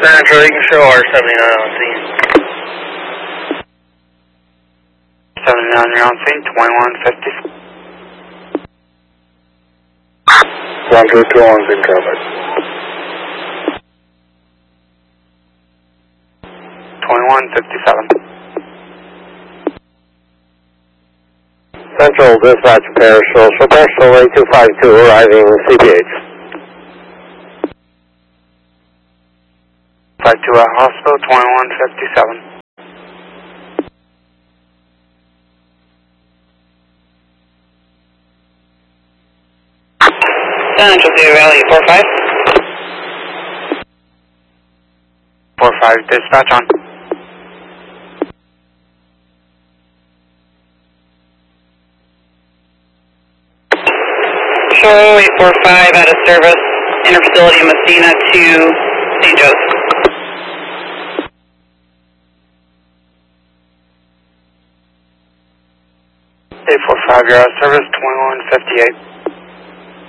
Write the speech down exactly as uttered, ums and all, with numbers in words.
Central, you can show R seventy-nine on scene. seventy-nine, you're on scene, twenty-one fifty. Central, twenty-one's in cover. twenty-one fifty-seven. Central, dispatch Parish Social, National eight two five two, arriving C P H. five two at hospital, twenty-one fifty-seven. Central Cedar Valley, four five. four five, dispatch on. Show eight four five out of service, interfacility Messina to Saint Joe's. eight four five, you're out of service, twenty-one fifty-eight.